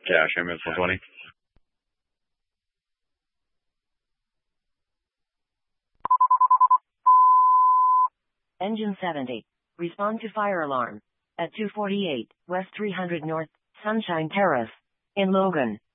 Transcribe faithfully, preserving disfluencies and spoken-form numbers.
Cash, M S one twenty. Engine seventy. Respond to fire alarm. At two forty-eight, West three hundred North, Sunshine Terrace. In Logan.